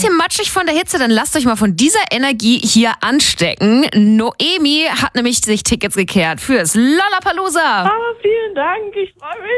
bisschen matschig von der Hitze, dann lasst euch mal von dieser Energie hier anstecken. Noemi hat nämlich sich Tickets gekehrt fürs Lollapalooza. Vielen Dank, ich freue mich.